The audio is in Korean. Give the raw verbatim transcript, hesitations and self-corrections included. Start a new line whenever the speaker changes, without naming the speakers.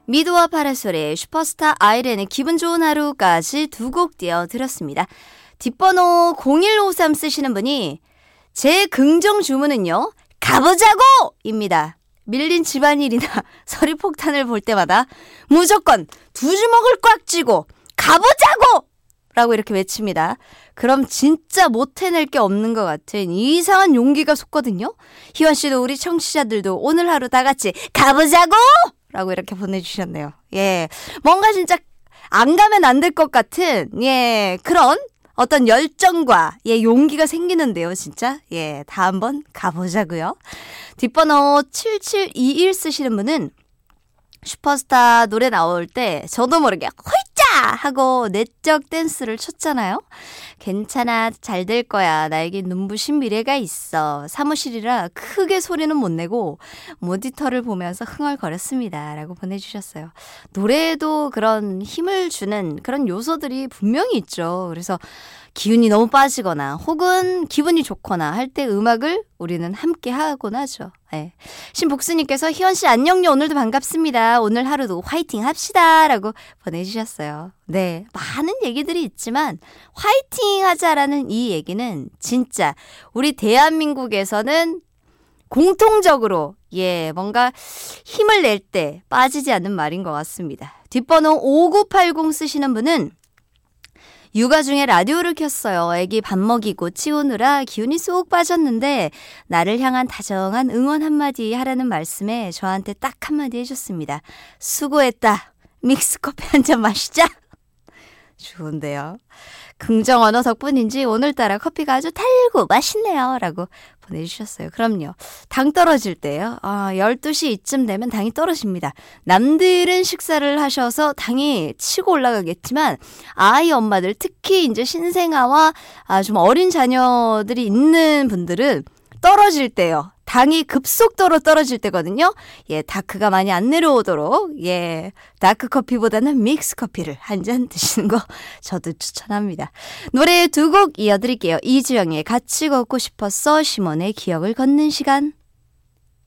미도와 파라솔의 슈퍼스타 아이렌의 기분 좋은 하루까지 두 곡 띄워드렸습니다. 뒷번호 공일오삼 쓰시는 분이 제 긍정 주문은요, 가보자고! 입니다. 밀린 집안일이나 서리폭탄을 볼 때마다 무조건 두 주먹을 꽉 쥐고 가보자고! 라고 이렇게 외칩니다. 그럼 진짜 못 해낼 게 없는 것 같은 이상한 용기가 솟거든요. 희원 씨도 우리 청취자들도 오늘 하루 다 같이 가보자고! 라고 이렇게 보내주셨네요. 예, 뭔가 진짜 안 가면 안 될 것 같은 예 그런 어떤 열정과 예 용기가 생기는데요, 진짜. 예, 다 한번 가보자고요. 뒷번호 칠칠이일 쓰시는 분은 슈퍼스타 노래 나올 때 저도 모르게 홀짜 하고 내적 댄스를 췄잖아요. 괜찮아, 잘 될 거야, 나에겐 눈부신 미래가 있어. 사무실이라 크게 소리는 못 내고 모니터를 보면서 흥얼거렸습니다. 라고 보내주셨어요. 노래에도 그런 힘을 주는 그런 요소들이 분명히 있죠. 그래서 기운이 너무 빠지거나 혹은 기분이 좋거나 할 때 음악을 우리는 함께 하곤 하죠. 네. 신복수님께서 희원씨 안녕요, 오늘도 반갑습니다. 오늘 하루도 화이팅 합시다 라고 보내주셨어요. 네, 많은 얘기들이 있지만 화이팅 하자라는 이 얘기는 진짜 우리 대한민국에서는 공통적으로 예 뭔가 힘을 낼 때 빠지지 않는 말인 것 같습니다. 뒷번호 오구팔공 쓰시는 분은 육아 중에 라디오를 켰어요. 애기 밥 먹이고 치우느라 기운이 쏙 빠졌는데 나를 향한 다정한 응원 한마디 하라는 말씀에 저한테 딱 한마디 해줬습니다. 수고했다. 믹스커피 한 잔 마시자. 좋은데요. 긍정 언어 덕분인지 오늘따라 커피가 아주 달고 맛있네요. 라고 보내주셨어요. 그럼요. 당 떨어질 때요. 아, 열두 시 이쯤 되면 당이 떨어집니다. 남들은 식사를 하셔서 당이 치고 올라가겠지만 아이 엄마들, 특히 이제 신생아와 아, 좀 어린 자녀들이 있는 분들은 떨어질 때요. 당이 급속도로 떨어질 때거든요. 예, 다크가 많이 안 내려오도록 예, 다크 커피보다는 믹스 커피를 한 잔 드시는 거 저도 추천합니다. 노래 두 곡 이어드릴게요. 이주영의 같이 걷고 싶었어, 시몬의 기억을 걷는 시간.